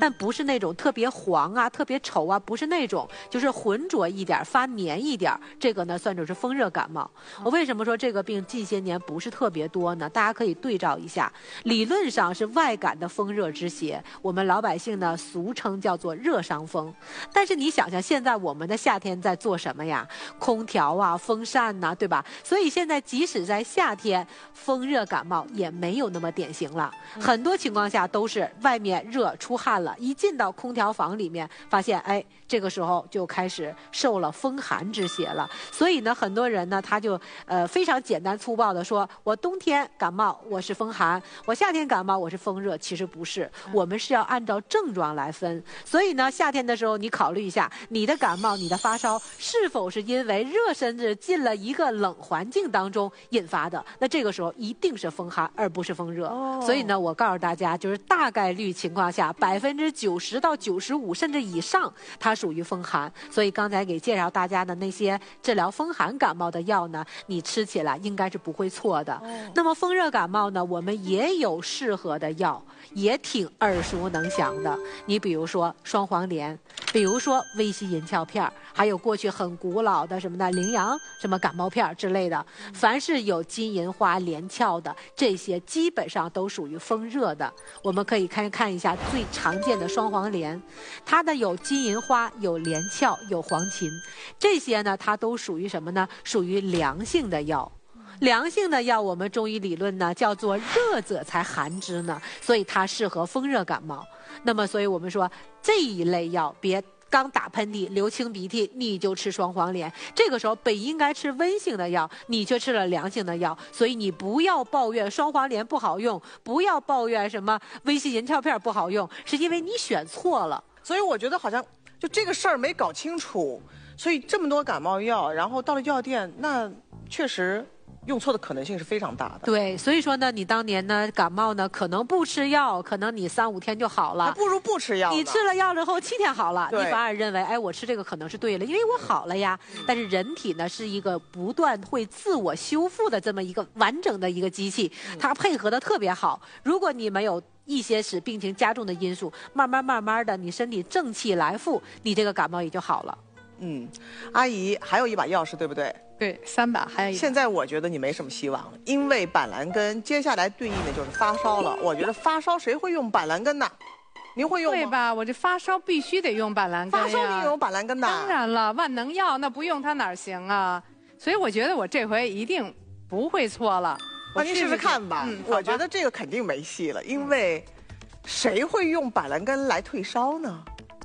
但不是那种特别黄啊、特别稠啊，不是那种，就是浑浊一点、发黏一点，这个呢算作是风热感冒。我为什么说这个病近些年不是特别多呢？大家可以对照一下，理论上是外感的风热之邪，我们老百姓呢俗称叫做热伤风。但是你想想，现在我们的夏天在做什么呀？空调啊、风扇呐、对吧？所以现在即使在夏天，风热感冒也没有那么典型了。很多情况下都是外面热出汗了，一进到空调房里面，发现哎，这个时候就开始受了风寒之邪了。所以呢，很多人呢他就非常简单粗暴的说，我冬天感冒我是风寒，我夏天感冒我是风热，其实不是，我们是要按照症状来分。所以呢，夏天的时候你考虑一下，你的感冒、你的发烧是否是因为热身子进了一个冷环境当中引发的？那这个时候一定是风寒，而不是风热。所以呢，我告诉大家，就是大概率情况下，90%到95%甚至以上，它属于风寒。所以刚才给介绍大家的那些治疗风寒感冒的药呢，你吃起来应该是不会错的。那么风热感冒呢，我们也有适合的药，也挺耳熟能详的。你比如说双黄连，比如说威西银翘片，还有过去很古老的什么的羚羊什么感冒片之类的，凡是有金银花连翘的，这些基本上都属于风热的。我们可以看一下最常见的双黄连，它呢有金银花、有连翘、有黄芩，这些呢它都属于什么呢？属于凉性的药。凉性的药，我们中医理论呢叫做热者才寒之呢，所以它适合风热感冒。那么，所以我们说这一类药别刚打喷嚏、流清鼻涕，你就吃双黄连。这个时候本应该吃温性的药，你却吃了凉性的药，所以你不要抱怨双黄连不好用，不要抱怨什么威西银翘片不好用，是因为你选错了。 所以我觉得好像就这个事儿没搞清楚，所以这么多感冒药，然后到了药店，那确实用错的可能性是非常大的。 对，所以说呢，你当年呢感冒呢，可能不吃药，可能你3、5天就好了， 还不如不吃药呢。 你吃了药之后7天好了， 对你反而认为，哎，我吃这个可能是对了，因为我好了呀。但是人体呢是一个不断会自我修复的这么一个完整的一个机器，它配合的特别好。如果你没有一些使病情加重的因素，慢慢的，你身体正气来复，你这个感冒也就好了。 阿姨还有一把钥匙，对不对？ 对，3把还有一把。 现在我觉得你没什么希望了，因为板蓝根接下来对应的就是发烧了。我觉得发烧谁会用板蓝根呢？您会用吗？ 对吧？我这发烧必须得用板蓝根呀。 发烧你用板蓝根的？ 当然了，万能药那不用它哪行啊？所以我觉得我这回一定不会错了。 那您试试看吧。我觉得这个肯定没戏了，因为谁会用板蓝根来退烧呢？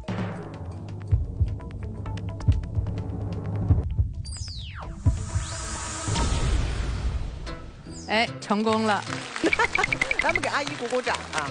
哎，成功了！ 咱们给阿姨鼓鼓掌啊！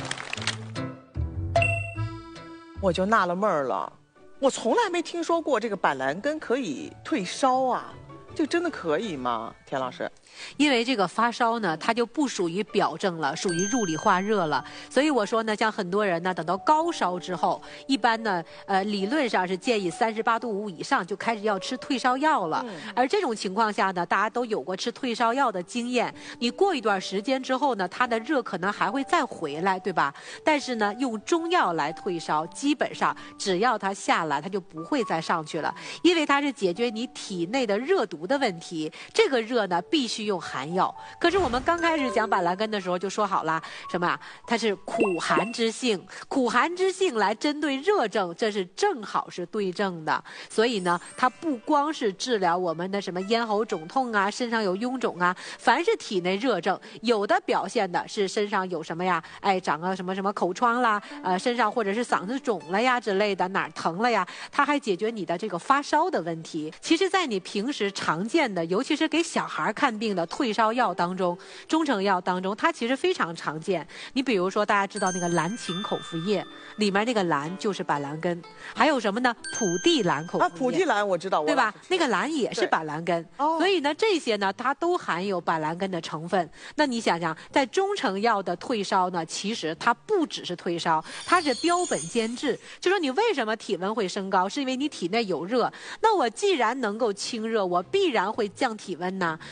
我就纳了闷儿了，我从来没听说过这个板蓝根可以退烧啊，这真的可以吗？田老师？ 因为这个发烧呢，它就不属于表症了，属于入里化热了。所以我说呢，像很多人呢，等到高烧之后，一般呢，理论上是建议38度5以上就开始要吃退烧药了。而这种情况下呢，大家都有过吃退烧药的经验。你过一段时间之后呢，它的热可能还会再回来，对吧？但是呢，用中药来退烧，基本上只要它下来，它就不会再上去了，因为它是解决你体内的热毒的问题。这个热呢，必须用寒药。可是我们刚开始讲板蓝根的时候就说好了，什么啊？它是苦寒之性，苦寒之性来针对热症，这是正好是对症的。所以呢，它不光是治疗我们的什么咽喉肿痛啊，身上有臃肿啊，凡是体内热症，有的表现的是身上有什么呀？哎，长个什么什么口疮啦，身上或者是嗓子肿了呀之类的，哪儿疼了呀？它还解决你的这个发烧的问题。其实，在你平时常见的，尤其是给小孩看病的退烧药当中，中成药当中，它其实非常常见。你比如说，大家知道那个蓝芩口服液，里面那个蓝就是板蓝根，还有什么呢？普地蓝口服液。 普地蓝我知道， 对吧？那个蓝也是板蓝根，所以呢，这些呢，它都含有板蓝根的成分。那你想想，在中成药的退烧呢，其实它不只是退烧，它是标本兼治。就说你为什么体温会升高，是因为你体内有热。那我既然能够清热，我必然会降体温呐。所以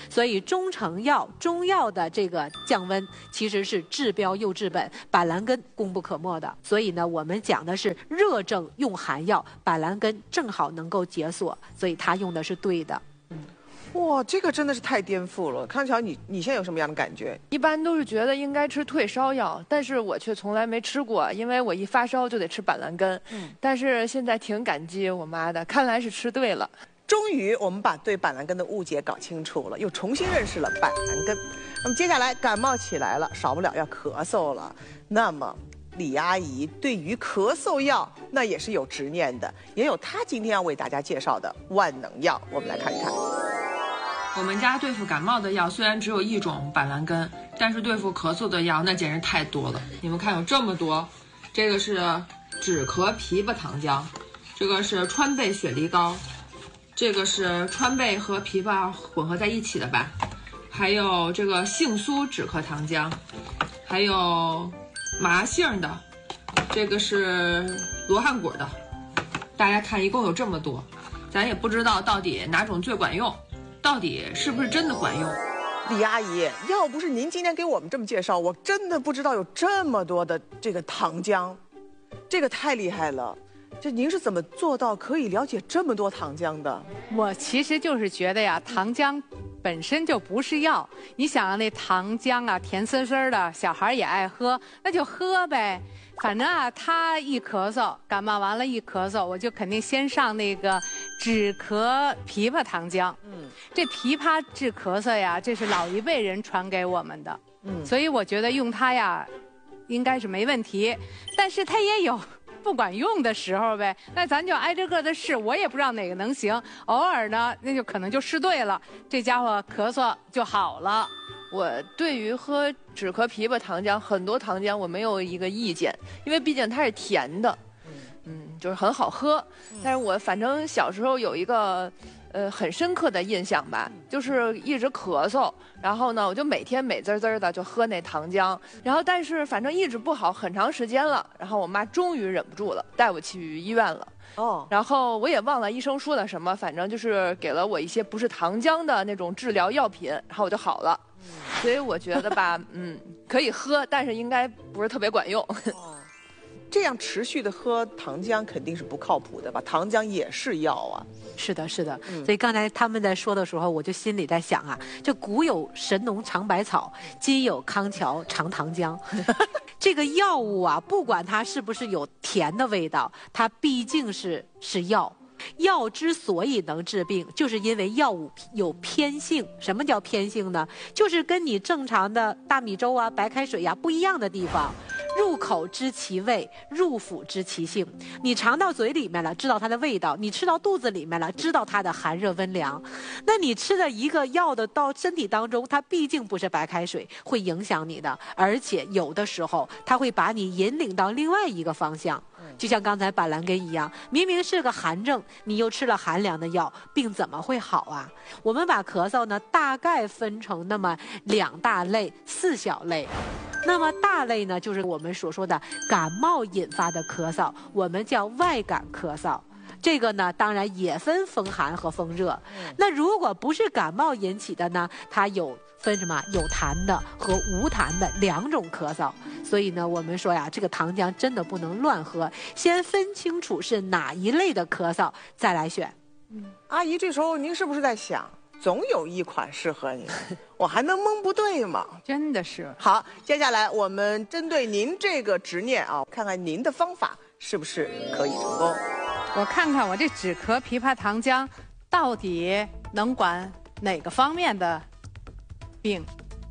中成药、中药的这个降温，其实是治标又治本，板蓝根功不可没的。所以呢，我们讲的是热症用寒药，板蓝根正好能够解锁，所以它用的是对的。 哇，这个真的是太颠覆了！康桥，你现在有什么样的感觉？ 一般都是觉得应该吃退烧药，但是我却从来没吃过，因为我一发烧就得吃板蓝根。但是现在挺感激我妈的，看来是吃对了。 终于，我们把对板蓝根的误解搞清楚了，又重新认识了板蓝根。那么接下来感冒起来了，少不了要咳嗽了。那么李阿姨对于咳嗽药那也是有执念的，也有她今天要为大家介绍的万能药，我们来看一看。 我们家对付感冒的药虽然只有一种板蓝根，但是对付咳嗽的药那简直太多了。你们看有这么多，这个是止咳枇杷糖浆，这个是川贝雪梨膏，这个是川贝和枇杷混合在一起的吧，还有这个杏苏止咳糖浆，还有麻杏的，这个是罗汉果的。大家看一共有这么多，咱也不知道到底哪种最管用，到底是不是真的管用？ 李阿姨，要不是您今天给我们这么介绍，我真的不知道有这么多的这个糖浆，这个太厉害了。这您是怎么做到可以了解这么多糖浆的？ 我其实就是觉得呀，糖浆本身就不是药。你想啊，那糖浆啊，甜丝丝的，小孩也爱喝，那就喝呗。反正啊，他一咳嗽，感冒完了一咳嗽，我就肯定先上那个止咳枇杷糖浆。这枇杷治咳嗽呀，这是老一辈人传给我们的。所以我觉得用它呀，应该是没问题。但是它也有不管用的时候呗，那咱就挨着个的试，我也不知道哪个能行。偶尔呢，那就可能就试对了，这家伙咳嗽就好了。 我对于喝止咳枇杷糖浆，很多糖浆我没有一个意见，因为毕竟它是甜的，就是很好喝。但是我反正小时候有一个很深刻的印象吧，就是一直咳嗽，然后呢，我就每天美滋滋的就喝那糖浆，然后但是反正一直不好很长时间了，然后我妈终于忍不住了，带我去医院了。然后我也忘了医生说的什么，反正就是给了我一些不是糖浆的那种治疗药品，然后我就好了。所以我觉得吧，可以喝，但是应该不是特别管用。 这样持续的喝糖浆肯定是不靠谱的吧？糖浆也是药啊。 是的，是的。所以刚才他们在说的时候，我就心里在想啊，这古有神农尝百草，今有康桥尝糖浆。这个药物啊，不管它是不是有甜的味道，它毕竟是药。药之所以能治病，就是因为药物有偏性。什么叫偏性呢？就是跟你正常的大米粥啊、白开水呀不一样的地方。入口知其味，入腹知其性。你尝到嘴里面了，知道它的味道；你吃到肚子里面了，知道它的寒热温凉。那你吃的一个药的到身体当中，它毕竟不是白开水，会影响你的，而且有的时候它会把你引领到另外一个方向。就像刚才板蓝根一样，明明是个寒症，你又吃了寒凉的药，病怎么会好啊？我们把咳嗽呢大概分成那么2大类、4小类。那么大类呢，就是我们所说的感冒引发的咳嗽，我们叫外感咳嗽。这个呢，当然也分风寒和风热。那如果不是感冒引起的呢，它有分什么？有痰的和无痰的2种咳嗽。所以呢，我们说呀，这个糖浆真的不能乱喝，先分清楚是哪一类的咳嗽，再来选。 阿姨，这时候您是不是在想，总有一款适合你，我还能蒙不对吗？ 真的是。 好，接下来我们针对您这个执念啊，看看您的方法是不是可以成功。 我看看我这止咳枇杷糖浆到底能管哪个方面的病？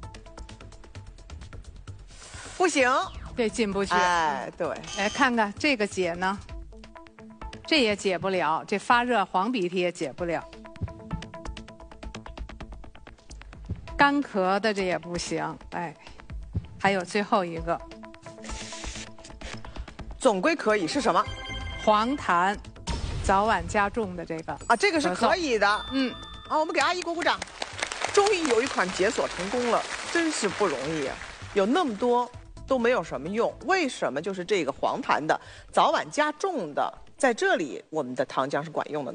不行， 这进不去。 哎，对。 来看看这个解呢，这也解不了，这发热黄鼻涕也解不了。干咳的这也不行，哎，还有最后一个， 总归可以是什么？ 黄痰，早晚加重的这个啊，这个是可以的。我们给阿姨鼓鼓掌，终于有一款解锁成功了，真是不容易啊！有那么多都没有什么用，为什么就是这个黄痰的早晚加重的，在这里我们的糖浆是管用的呢？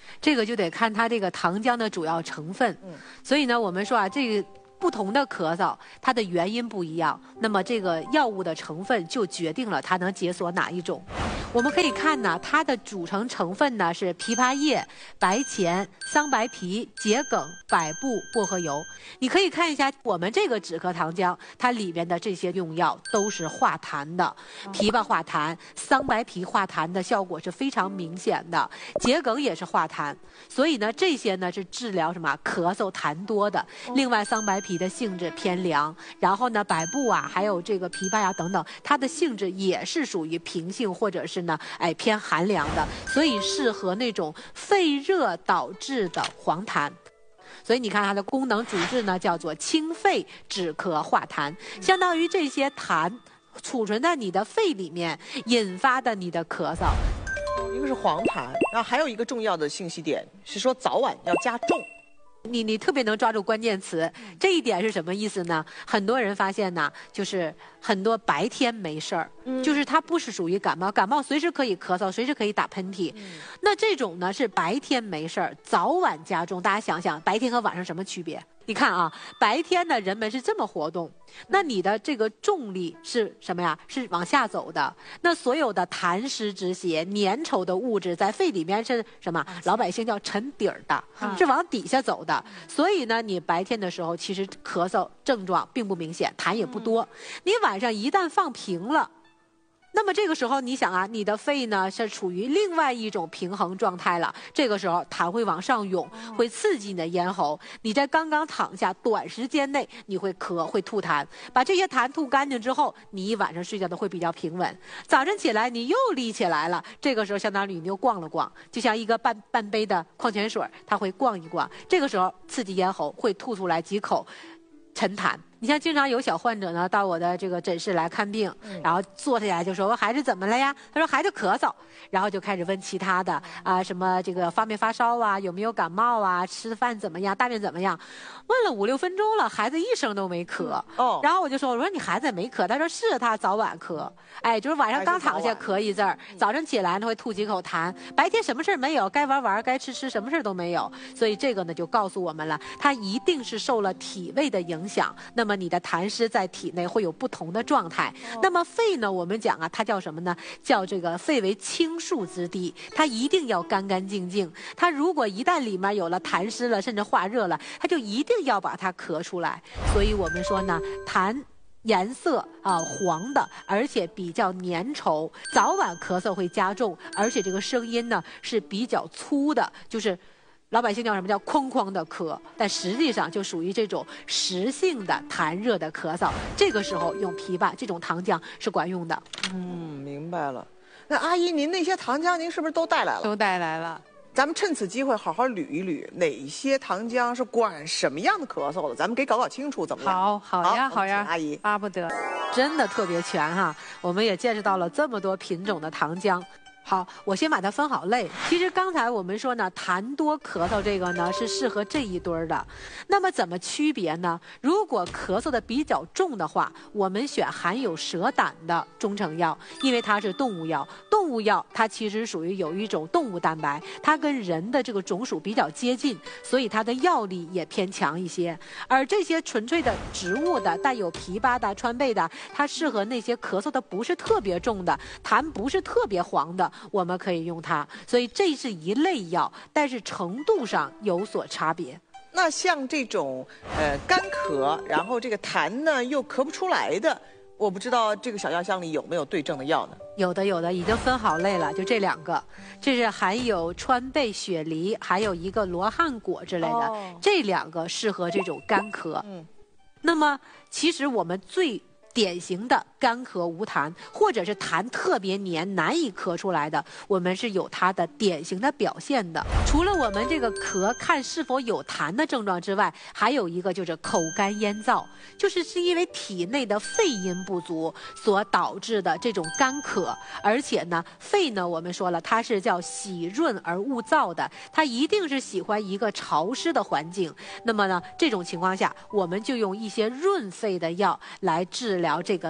这个就得看它这个糖浆的主要成分。所以呢，我们说啊，这个不同的咳嗽，它的原因不一样，那么这个药物的成分就决定了它能解锁哪一种。我们可以看呢，它的组成成分呢是枇杷叶、白钱、桑白皮、桔梗、百部、薄荷油。你可以看一下我们这个止咳糖浆，它里面的这些用药都是化痰的，枇杷化痰，桑白皮化痰的效果是非常明显的，桔梗也是化痰。所以呢，这些呢是治疗什么咳嗽痰多的。另外，桑白皮的性质偏凉，然后呢，百部啊，还有这个枇杷呀等等，它的性质也是属于平性或者是呢，偏寒凉的，所以适合那种肺热导致的黄痰。所以你看它的功能主治呢，叫做清肺止咳化痰，相当于这些痰储存在你的肺里面，引发的你的咳嗽。 一个是黄痰，然后还有一个重要的信息点是说早晚要加重。 你特别能抓住关键词，这一点是什么意思呢？很多人发现呢，就是很多白天没事儿，就是它不是属于感冒，感冒随时可以咳嗽，随时可以打喷嚏。那这种呢是白天没事儿，早晚加重。大家想想，白天和晚上什么区别？你看啊，白天呢人们是这么活动，那你的这个重力是什么呀？是往下走的。那所有的痰湿之邪、粘稠的物质在肺里面是什么？老百姓叫沉底儿的，是往底下走的。所以呢，你白天的时候其实咳嗽症状并不明显，痰也不多。你晚上一旦放平了，那么这个时候你想啊，你的肺呢是处于另外一种平衡状态了。这个时候痰会往上涌，会刺激你的咽喉。你在刚刚躺下，短时间内你会咳，会吐痰。把这些痰吐干净之后，你一晚上睡觉都会比较平稳。早晨起来你又立起来了，这个时候相当于你又逛了逛，就像一个半杯的矿泉水，它会逛一逛。这个时候刺激咽喉，会吐出来几口沉痰。你像经常有小患者呢到我的这个诊室来看病，然后坐下来就说我孩子怎么了呀？他说孩子咳嗽，然后就开始问其他的什么这个发没发烧啊，有没有感冒啊，吃饭怎么样，大便怎么样？问了5、6分钟了，孩子一声都没咳。然后我说你孩子也没咳，他说是他早晚咳，就是晚上刚躺下咳一阵儿，早晨起来呢会吐几口痰，白天什么事没有，该玩该吃什么事都没有。所以这个呢就告诉我们了，他一定是受了体味的影响。那么你的痰湿在体内会有不同的状态。那么肺呢，我们讲啊，它叫什么呢？叫这个肺为清肃之地，它一定要干干净净。它如果一旦里面有了痰湿了，甚至化热了，它就一定要把它咳出来。所以我们说呢，痰颜色黄的，而且比较粘稠，早晚咳嗽会加重，而且这个声音呢是比较粗的，就是老百姓叫什么叫哐哐的咳，但实际上就属于这种实性的痰热的咳嗽。这个时候用枇杷这种糖浆是管用的。 明白了。那阿姨，您那些糖浆您是不是都带来了？ 都带来了。 咱们趁此机会好好捋一捋，哪些糖浆是管什么样的咳嗽的？咱们给搞清楚，怎么样？ 好呀， 阿姨， 巴不得， 真的特别全哈。我们也见识到了这么多品种的糖浆。好，我先把它分好类。其实刚才我们说呢，痰多咳嗽这个呢是适合这一堆儿的。那么怎么区别呢？如果咳嗽的比较重的话，我们选含有蛇胆的中成药，因为它是动物药。动物药它其实属于有一种动物蛋白，它跟人的这个种属比较接近，所以它的药力也偏强一些。而这些纯粹的植物的，带有枇杷的、川贝的，它适合那些咳嗽的不是特别重的，痰不是特别黄的。我们可以用它，所以这是一类药，但是程度上有所差别。 那像这种干咳，然后这个痰呢又咳不出来的，我不知道这个小药箱里有没有对症的药呢？ 有的，已经分好类了，就这2个，这是含有川贝、雪梨，还有一个罗汉果之类的，这2个适合这种干咳。那么其实我们最典型的干咳无痰，或者是痰特别黏难以咳出来的，我们是有它的典型的表现的。除了我们这个咳看是否有痰的症状之外，还有一个就是口干咽燥，是因为体内的肺阴不足所导致的这种干咳。而且呢，肺呢我们说了，它是叫喜润而恶燥的，它一定是喜欢一个潮湿的环境。那么呢，这种情况下，我们就用一些润肺的药来治疗这个干咳。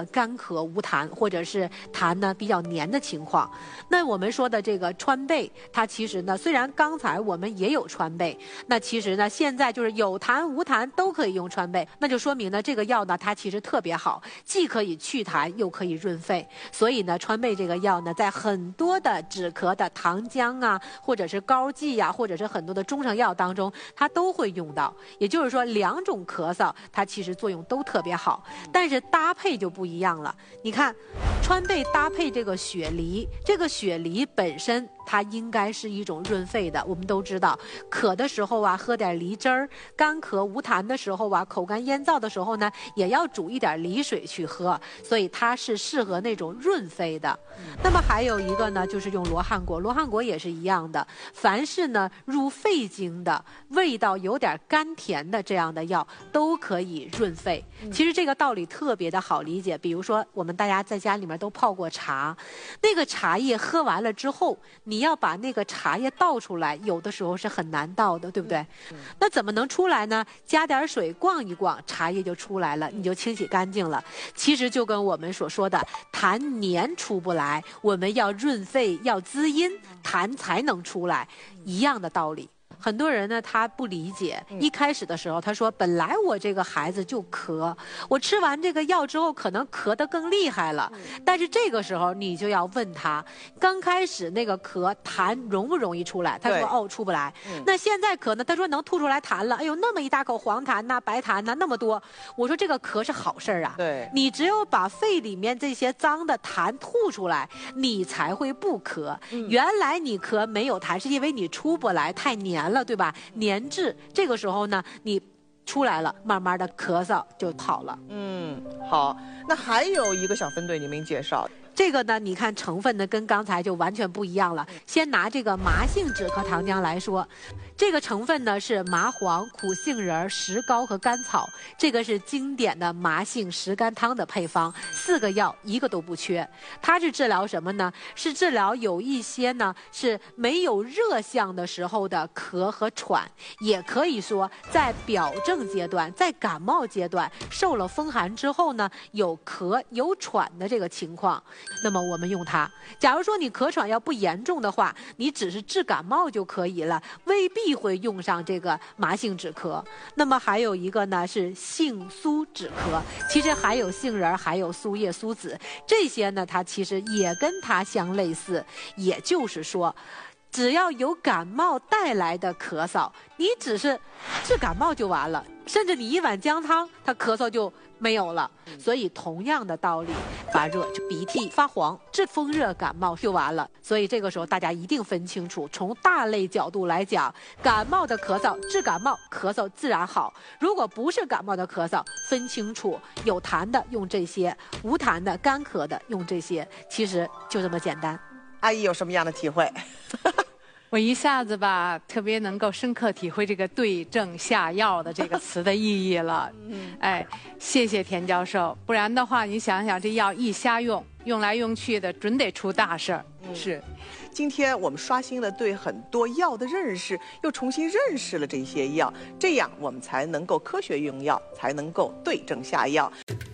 咳无痰，或者是痰呢比较黏的情况。那我们说的这个川贝，它其实呢，虽然刚才我们也有川贝，那其实呢，现在就是有痰无痰都可以用川贝，那就说明呢，这个药呢，它其实特别好，既可以祛痰，又可以润肺。所以呢，川贝这个药呢，在很多的止咳的糖浆啊，或者是膏剂啊，或者是很多的中成药当中，它都会用到。也就是说，两种咳嗽它其实作用都特别好，但是搭配就不一样了。你看，川贝搭配这个雪梨，这个雪梨本身它应该是一种润肺的。我们都知道，渴的时候啊，喝点梨汁儿；干咳无痰的时候啊，口干咽燥的时候呢，也要煮一点梨水去喝。所以它是适合那种润肺的。那么还有一个呢，就是用罗汉果，罗汉果也是一样的。凡是呢入肺经的，味道有点甘甜的这样的药，都可以润肺。其实这个道理特别的好理解。比如说，我们大家在家里面都泡过茶，那个茶叶喝完了之后，你要把那个茶叶倒出来，有的时候是很难倒的，对不对？那怎么能出来呢？加点水逛一逛，茶叶就出来了，你就清洗干净了。其实就跟我们所说的痰黏出不来，我们要润肺要滋阴，痰才能出来，一样的道理。很多人呢，他不理解。一开始的时候，他说：“本来我这个孩子就咳，我吃完这个药之后，可能咳得更厉害了。”但是这个时候，你就要问他，刚开始那个咳痰容不容易出来？他说：“哦，出不来。”那现在咳呢？他说能吐出来痰了。哎呦，那么一大口黄痰呐、白痰呐，那么多。我说这个咳是好事儿啊。 对， 你只有把肺里面这些脏的痰吐出来，你才会不咳。原来你咳没有痰，是因为你出不来，太黏了，对吧？粘滞，这个时候呢，你出来了，慢慢的咳嗽就好了。 好，那还有一个小分队，你没介绍。 这个呢，你看成分呢，跟刚才就完全不一样了。先拿这个麻杏止咳糖浆来说，这个成分呢是麻黄、苦杏仁、石膏和甘草，这个是经典的麻杏石甘汤的配方，4个药一个都不缺。它是治疗什么呢？是治疗有一些呢是没有热象的时候的咳和喘，也可以说在表症阶段，在感冒阶段受了风寒之后呢，有咳有喘的这个情况。那么我们用它。假如说你咳喘要不严重的话，你只是治感冒就可以了，未必会用上这个麻杏止咳。那么还有一个呢是杏苏止咳，其实还有杏仁，还有苏叶、苏子，这些呢它其实也跟它相类似。也就是说，只要有感冒带来的咳嗽，你只是治感冒就完了，甚至你一碗姜汤，它咳嗽就没有了。所以同样的道理，发热就鼻涕发黄，治风热感冒就完了。所以这个时候大家一定分清楚，从大类角度来讲，感冒的咳嗽治感冒，咳嗽自然好。如果不是感冒的咳嗽，分清楚，有痰的用这些，无痰的干咳的用这些，其实就这么简单。 阿姨有什么样的体会？ 我一下子吧，特别能够深刻体会这个对症下药的这个词的意义了。哎，谢谢田教授，不然的话，你想想这药一瞎用，用来用去的，准得出大事儿。 是，今天我们刷新了对很多药的认识，又重新认识了这些药，这样我们才能够科学用药，才能够对症下药。